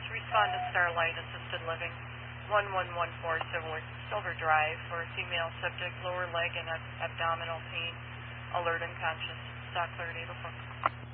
respond to Starlight Assisted Living, 1114 Silver Drive for a female subject, lower leg and abdominal pain, alert and conscious. Stock cleared 804.